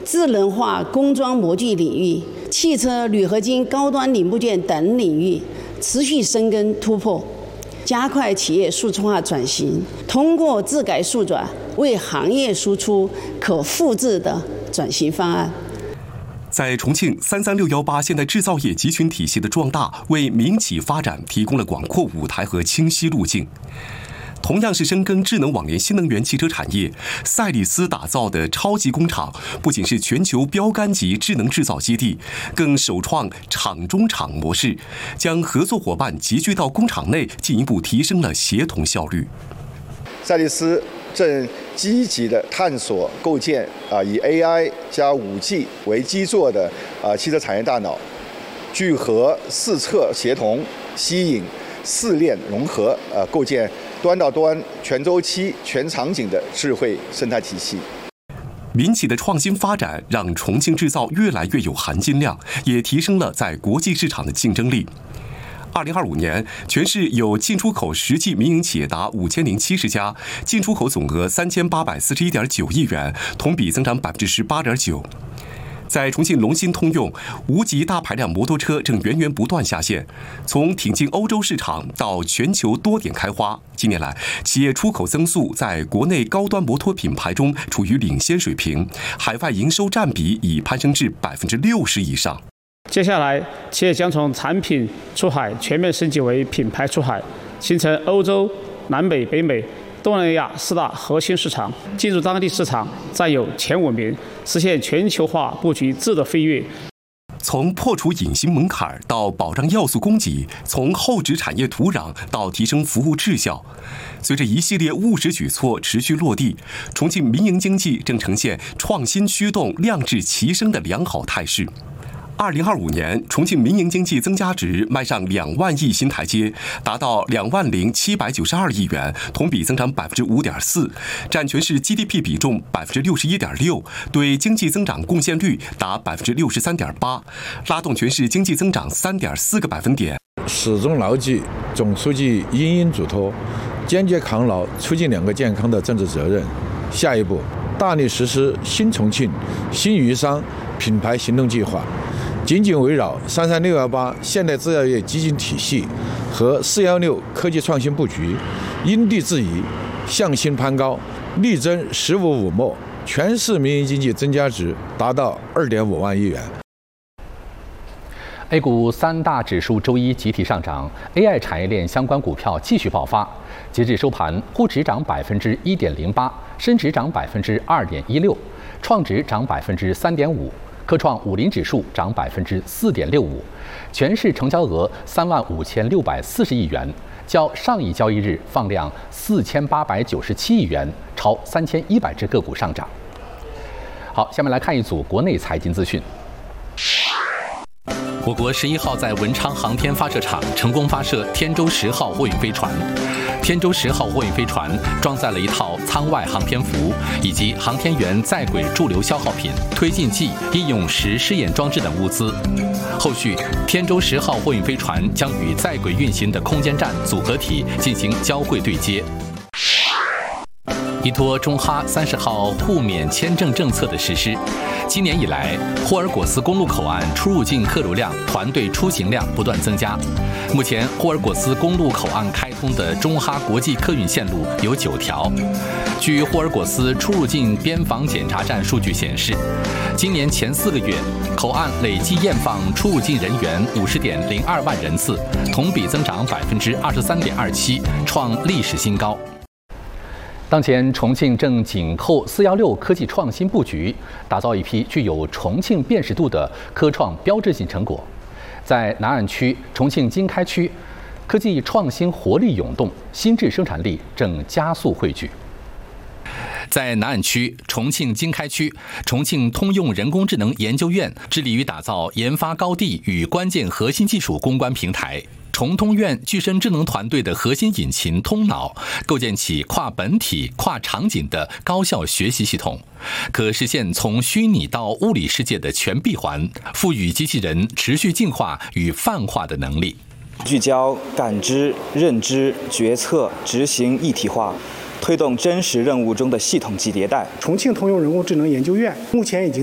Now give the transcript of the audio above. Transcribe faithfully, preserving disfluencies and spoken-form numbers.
智能化工装模具领域、汽车铝合金高端零部件等领域持续深耕突破，加快企业数字化转型，通过自改数转为行业输出可复制的转型方案。 在重庆，三三六一八现代制造业集群体系的壮大，为民企发展提供了广阔舞台和清晰路径。同样是深耕智能网联新能源汽车产业，赛力斯打造的超级工厂不仅是全球标杆级智能制造基地，更首创厂中厂模式，将合作伙伴集聚到工厂内，进一步提升了协同效率。 赛力斯正积极地探索构建啊以 A I 加 五 G 为基座的啊汽车产业大脑，聚合四侧协同、吸引四链融合，呃，构建端到端、全周期、全场景的智慧生态体系。 民企的创新发展让重庆制造越来越有含金量，也提升了在国际市场的竞争力。二零二五年，全市有进出口实际民营企业达五千零七十家，进出口总额三千八百四十一点九亿元，同比增长百分之十八点九。在重庆龙芯通用，无级大排量摩托车正源源不断下线，从挺进欧洲市场到全球多点开花。近年来，企业出口增速在国内高端摩托品牌中处于领先水平，海外营收占比已攀升至百分之六十以上。 接下来，企业将从产品出海全面升级为品牌出海，形成欧洲、南美、北美、东南亚四大核心市场，进入当地市场占有前五名，实现全球化布局质的飞跃。 从破除隐形门槛到保障要素供给，从厚植产业土壤到提升服务质效，随着一系列务实举措持续落地，重庆民营经济正呈现创新驱动、量质齐升的良好态势。二零二五年，重庆民营经济增加值迈上两万亿新台阶，达到两万零七百九十二亿元，同比增长百分之五点四，占全市 G D P 比重百分之六十一点六，对经济增长贡献率达百分之六十三点八，拉动全市经济增长三点四个百分点。 始终牢记总书记殷殷嘱托，坚决抗牢促进两个健康的政治责任。下一步，大力实施新重庆、新渝商品牌行动计划。紧紧围绕三三六一八现代制造业集群体系和四一六科技创新布局，因地制宜，向心攀高，力争“十五五”末全市民营经济增加值达到二点五万亿元。 A 股三大指数周一集体上涨 ，A I 产业链相关股票继续爆发。截至收盘，沪指涨百分之一点零八，深指涨百分之二点一六，创指涨百分之三点五。科创五零指数涨百分之四点六五，全市成交额三万五千六百四十亿元，较上一交易日放量四千八百九十七亿元，超三千一百只个股上涨。好，下面来看一组国内财经资讯。我国十一号在文昌航天发射场成功发射天舟十号货运飞船。天舟十号货运飞船装载了一套舱外航天服以及航天员在轨驻留消耗品、推进剂、应用时试验装置等物资。后续，天舟十号货运飞船将与在轨运行的空间站组合体进行交会对接。依托中哈三十号互免签证政策的实施，今年以来，霍尔果斯公路口岸出入境客流量、团队出行量不断增加。目前，霍尔果斯公路口岸开通的中哈国际客运线路有九条。据霍尔果斯出入境边防检查站数据显示，今年前四个月，口岸累计验放出入境人员五十点零二万人次，同比增长百分之二十三点二七，创历史新高。当前，重庆正紧扣“四一六”科技创新布局，打造一批具有重庆辨识度的科创标志性成果。在南岸区、重庆经开区，科技创新活力涌动，新质生产力正加速汇聚。在南岸区、重庆经开区，重庆通用人工智能研究院致力于打造研发高地与关键核心技术攻关平台。重通院具身智能团队的核心引擎通脑，构建起跨本体、跨场景的高效学习系统，可实现从虚拟到物理世界的全闭环，赋予机器人持续进化与泛化的能力。 聚焦感知、认知、决策、执行一体化，推动真实任务中的系统级迭代。 重庆通用人工智能研究院目前已经